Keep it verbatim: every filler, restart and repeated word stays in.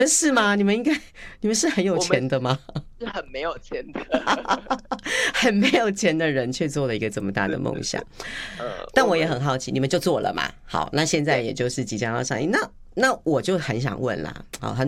是吗？你们应该，你们是很有钱的吗？ 是很没有钱的， 很没有钱的人却做了一个这么大的梦想。 呃， 但我也我们很好奇，你们就做了嘛？好，那现在对也就是即将要上映，那那我就很想问啦，好，很